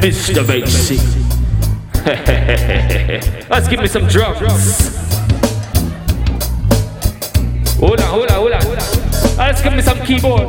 Mr. Basie. Let's give me some drums. Hold on. Let's give me some keyboard.